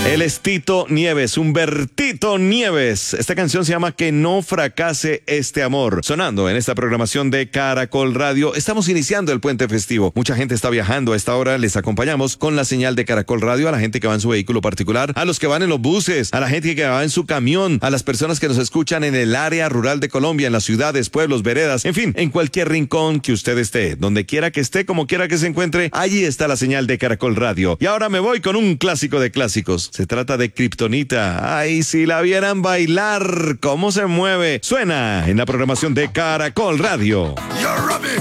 Él es Tito Nieves, Humbertito Nieves. Esta canción se llama Que no fracase este amor. Sonando en esta programación de Caracol Radio. Estamos iniciando el puente festivo. Mucha gente está viajando a esta hora. Les acompañamos con la señal de Caracol Radio a la gente que va en su vehículo particular, a los que van en los buses, a la gente que va en su camión, a las personas que nos escuchan en el área rural de Colombia, en las ciudades, pueblos, veredas, en fin, en cualquier rincón que usted esté, donde quiera que esté, como quiera que se encuentre, allí está la señal de Caracol Radio. Y ahora me voy con un clásico de clásicos. Se trata de Kriptonita. Ay, si la vieran bailar, cómo se mueve. Suena en la programación de Caracol Radio. You're a